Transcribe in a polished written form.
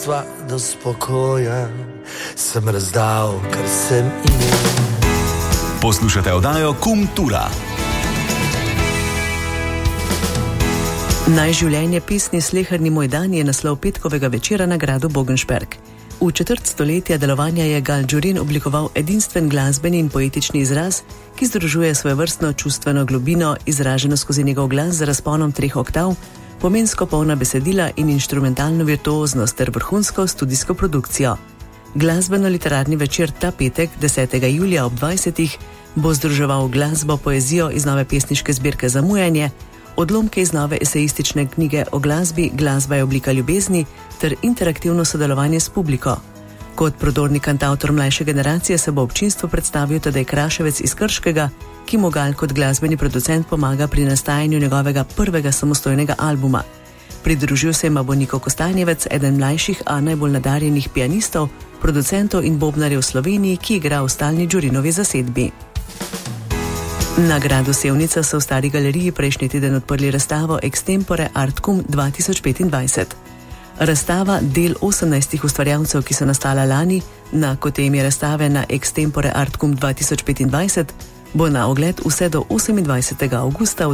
sredstva do spokoja sem razdal, kar sem imel. Poslušate oddajo Kultura. Naj življenje pesni Sleherni moj dan je naslov petkovega večera na gradu Bogenšberg. V četrt stoletja delovanja je Gal Džurin oblikoval edinstven glasbeni in poetični izraz, ki združuje svojevrstno čustveno globino, izraženo skozi njegov glas z razponom 3 oktav, pomensko polna besedila in inštrumentalno virtuoznost ter vrhunsko studijsko produkcijo. Glasbeno-literarni večer ta petek, 10. julija ob 20. bo združeval glasbo, poezijo iz nove pesniške zbirke Zamujanje, odlomke iz nove esejistične knjige o glasbi Glasba je oblika ljubezni ter interaktivno sodelovanje s publiko. Kot prodorni kantavtor mlajše generacije se bo občinstvu predstavil Tadej Kraševec iz Krškega, ki mu Gal kot glasbeni producent pomaga pri nastajanju njegovega prvega samostojnega albuma. Pridružil se ima bo Niko Kostanjevec, eden mlajših, a najbolj nadarjenih pianistov, producentov in bobnarjev v Sloveniji, ki igra v stalni Džurinovi zasedbi. Na gradu Sevnica so v Stari galeriji prejšnji teden odprli razstavo Extempore Artcum 2025. Razstava del 18 ustvarjalcev, ki so nastala lani, na temi razstave na Extempore Artcum 2025, bo na ogled vse do 28. avgusta v